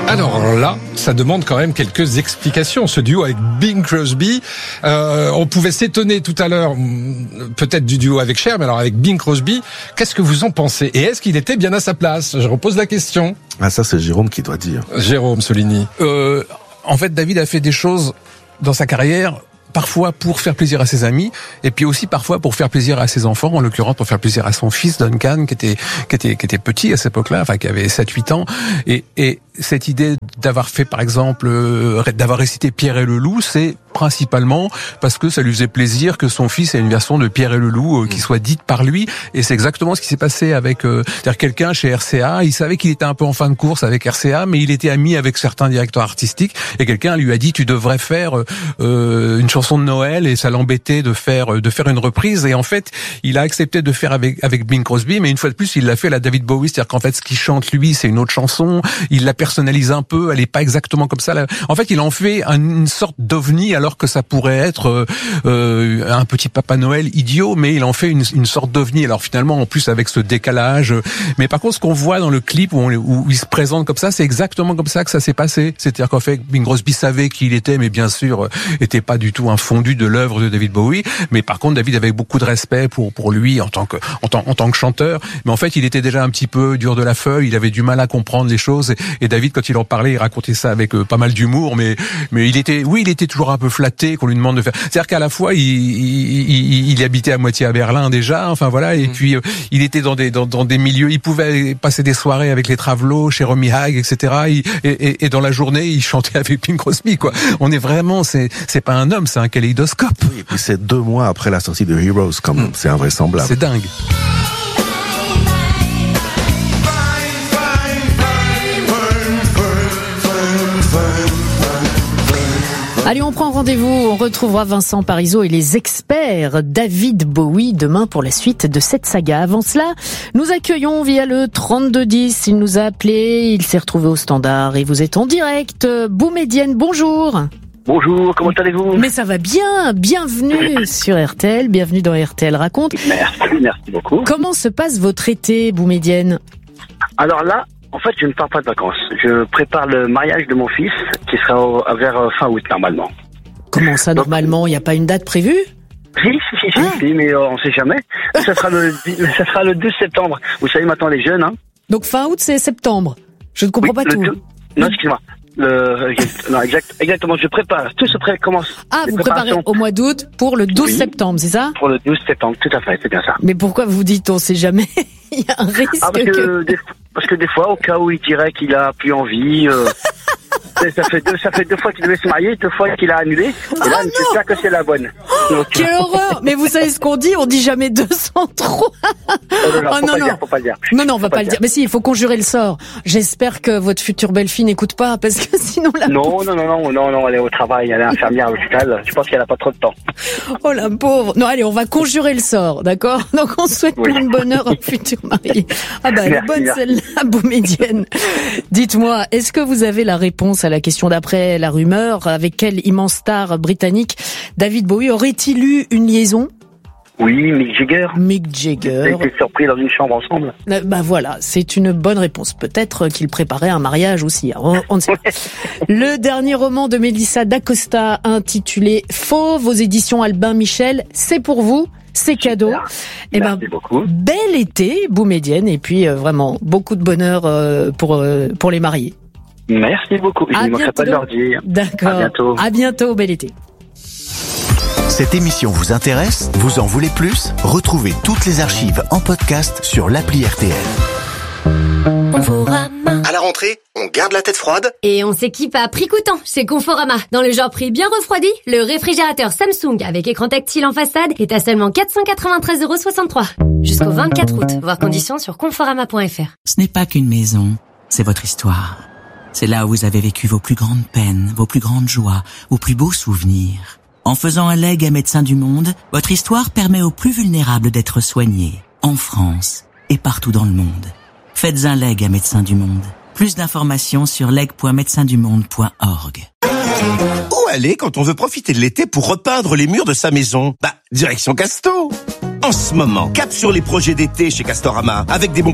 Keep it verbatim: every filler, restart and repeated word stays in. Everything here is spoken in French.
Alors là, ça demande quand même quelques explications. Ce duo avec Bing Crosby, euh, on pouvait s'étonner tout à l'heure, peut-être du duo avec Cher, mais alors avec Bing Crosby, qu'est-ce que vous en pensez? Et est-ce qu'il était bien à sa place? Je repose la question. Ah, ça c'est Jérôme qui doit dire. Jérôme Soligny. Euh, en fait, David a fait des choses dans sa carrière, parfois pour faire plaisir à ses amis, et puis aussi parfois pour faire plaisir à ses enfants, en l'occurrence pour faire plaisir à son fils Duncan, qui était qui était qui était petit à cette époque-là, enfin qui avait sept huit ans, et et cette idée d'avoir fait par exemple euh, d'avoir récité Pierre et le loup, c'est principalement parce que ça lui faisait plaisir que son fils ait une version de Pierre et le loup euh, qui soit dite par lui, et c'est exactement ce qui s'est passé avec euh, c'est-à-dire quelqu'un chez R C A, il savait qu'il était un peu en fin de course avec R C A, mais il était ami avec certains directeurs artistiques, et quelqu'un lui a dit tu devrais faire euh, une chanson de Noël, et ça l'embêtait de faire de faire une reprise, et en fait il a accepté de faire avec avec Bing Crosby, mais une fois de plus il l'a fait à la David Bowie, c'est-à-dire qu'en fait ce qu'il chante lui c'est une autre chanson, il la personnalise un peu, elle est pas exactement comme ça. En fait il en fait une sorte d'ovni alors que ça pourrait être euh, un petit Papa Noël idiot, mais il en fait une, une sorte d'ovni. Alors finalement en plus avec ce décalage, mais par contre ce qu'on voit dans le clip où, on, où il se présente comme ça, c'est exactement comme ça que ça s'est passé. C'est-à-dire qu'en fait Bing Crosby savait qui il était, mais bien sûr était pas du tout un fondu de l'œuvre de David Bowie, mais par contre David avait beaucoup de respect pour pour lui en tant que en tant, en tant que chanteur, mais en fait il était déjà un petit peu dur de la feuille, il avait du mal à comprendre les choses, et, et David quand il en parlait il racontait ça avec euh, pas mal d'humour, mais mais il était oui il était toujours un peu flatté qu'on lui demande de faire. C'est-à-dire qu'à la fois il il, il, il habitait à moitié à Berlin déjà, enfin voilà, et mmh. puis euh, il était dans des dans, dans des milieux, il pouvait passer des soirées avec les Travelots, chez Romy Hague, et cetera. Il, et, et, et dans la journée il chantait avec Bing Crosby, quoi. On est vraiment c'est c'est pas un homme, c'est un kaléidoscope. Oui, et puis c'est deux mois après la sortie de Heroes, quand même. Mmh. C'est invraisemblable. C'est dingue. Allez, on prend rendez-vous, on retrouvera Vincent Parisot et les experts David Bowie demain pour la suite de cette saga. Avant cela, nous accueillons via le trente-deux dix, il nous a appelé, il s'est retrouvé au standard et vous êtes en direct. Boumedienne, bonjour. Bonjour, comment allez-vous? Mais ça va bien, bienvenue sur R T L, bienvenue dans R T L Raconte. Merci, merci beaucoup. Comment se passe votre été, Boumedienne? Alors là, en fait, je ne pars pas de vacances. Je prépare le mariage de mon fils, qui sera au, vers fin août, normalement. Comment ça, Donc, normalement? Il n'y a pas une date prévue? Si, si, si, ah. si, mais euh, on ne sait jamais. Ça sera, le, ça sera le douze septembre. Vous savez, maintenant, les jeunes, hein. Donc fin août, c'est septembre. Je ne comprends oui, pas tout. deux... Non, excuse-moi. Le... Non, exact, exactement, je prépare. Tout se pré- commence. Ah, vous préparez au mois d'août pour le douze oui, septembre, c'est ça? Pour le douze septembre, tout à fait, c'est bien ça. Mais pourquoi vous dites on sait jamais? Il y a un risque ah, parce que... que... Des... Parce que des fois, au cas où il dirait qu'il a plus envie... Euh... Ça fait, deux, ça fait deux fois qu'il devait se marier, deux fois qu'il a annulé. Et oh là, j'espère que c'est la bonne. Donc... Quelle horreur! Mais vous savez ce qu'on dit? On dit jamais deux cent trois. Oh non, non, oh, faut non, pas non. Le dire, faut pas le dire. Non, non, on va pas, pas le dire. dire. Mais si, il faut conjurer le sort. J'espère que votre future belle-fille n'écoute pas, parce que sinon la Non, pauvre... non, non, non, non, non, elle est au travail, elle est infirmière à l'hôpital. Je pense qu'elle a pas trop de temps. Oh la pauvre. Non, allez, on va conjurer le sort, d'accord? Donc on souhaite oui. plein de bonheur au futur mari. Ah bah, elle est bonne celle-là, Boumedienne. Dites-moi, est-ce que vous avez la réponse à la question d'après la rumeur? Avec quelle immense star britannique David Bowie aurait-il eu une liaison? Oui, Mick Jagger. Mick Jagger. Ils étaient surpris dans une chambre ensemble. Euh, bah voilà, c'est une bonne réponse. Peut-être qu'il préparait un mariage aussi. On, on ne sait pas. Le dernier roman de Mélissa d'Acosta intitulé Fauve aux éditions Albin Michel, c'est pour vous. C'est cadeau. Et ben, beaucoup. Bel été, Boumedienne, et puis euh, vraiment beaucoup de bonheur euh, pour euh, pour les mariés. Merci beaucoup. Je ne manquerai pas de leur dire. D'accord. À bientôt. À bientôt, bel été. Cette émission vous intéresse? Vous en voulez plus? Retrouvez toutes les archives en podcast sur l'appli R T L. Conforama. À la rentrée, on garde la tête froide et on s'équipe à prix coûtant chez Conforama. Dans le genre prix bien refroidi, le réfrigérateur Samsung avec écran tactile en façade est à seulement quatre cent quatre-vingt-treize euros soixante-trois. Jusqu'au vingt-quatre août. Voir conditions sur conforama point f r. Ce n'est pas qu'une maison, c'est votre histoire. C'est là où vous avez vécu vos plus grandes peines, vos plus grandes joies, vos plus beaux souvenirs. En faisant un legs à Médecins du Monde, votre histoire permet aux plus vulnérables d'être soignés, en France et partout dans le monde. Faites un leg à Médecins du Monde. Plus d'informations sur leg point médecins du monde point org. Où aller quand on veut profiter de l'été pour repeindre les murs de sa maison? Bah, direction Casto. En ce moment, cap sur les projets d'été chez Castorama, avec des bons